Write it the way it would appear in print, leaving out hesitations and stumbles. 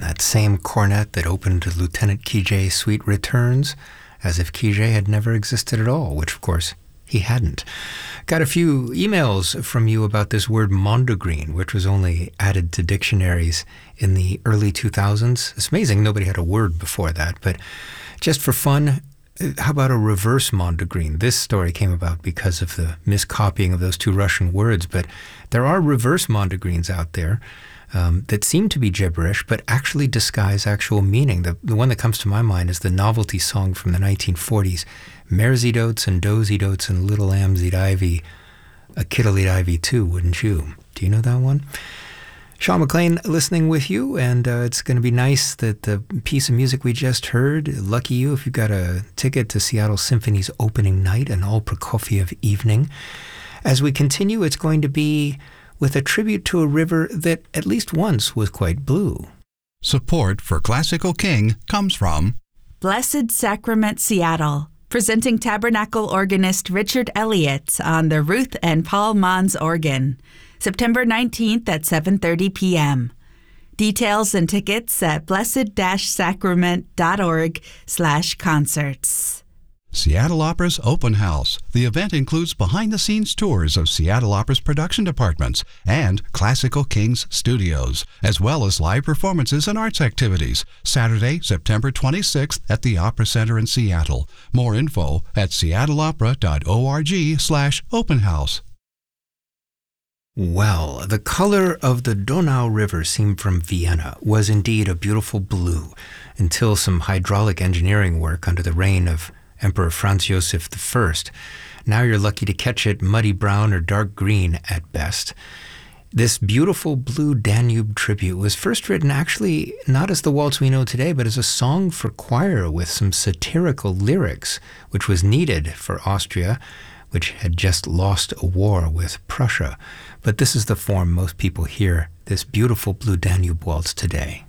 that same cornet that opened Lieutenant Kijé Suite returns, as if Kijé had never existed at all, which of course he hadn't. Got a few emails from you about this word mondegreen, which was only added to dictionaries in the early 2000s. It's amazing nobody had a word before that, but just for fun, how about a reverse mondegreen? This story came about because of the miscopying of those two Russian words, but there are reverse mondegreens out there that seem to be gibberish, but actually disguise actual meaning. The one that comes to my mind is the novelty song from the 1940s, Merzied oats and dozied oats and little lambseed ivy, a kiddleed ivy too, wouldn't you? Do you know that one? Sean McLean listening with you, and it's going to be nice that the piece of music we just heard, lucky you if you got a ticket to Seattle Symphony's opening night, an all Prokofiev evening. As we continue, it's going to be with a tribute to a river that at least once was quite blue. Support for Classical King comes from Blessed Sacrament Seattle, presenting Tabernacle organist Richard Elliott on the Ruth and Paul Mons organ, September 19th at 7:30 p.m. Details and tickets at blessed-sacrament.org/concerts. Seattle Opera's Open House. The event includes behind-the-scenes tours of Seattle Opera's production departments and Classical Kings studios, as well as live performances and arts activities. Saturday, September 26th at the Opera Center in Seattle. More info at seattleopera.org/openhouse. Well, the color of the Donau River seen from Vienna was indeed a beautiful blue until some hydraulic engineering work under the reign of Emperor Franz Joseph I. Now you're lucky to catch it muddy brown or dark green at best. This beautiful blue Danube tribute was first written actually not as the waltz we know today, but as a song for choir with some satirical lyrics, which was needed for Austria, which had just lost a war with Prussia. But this is the form most people hear this beautiful blue Danube waltz today.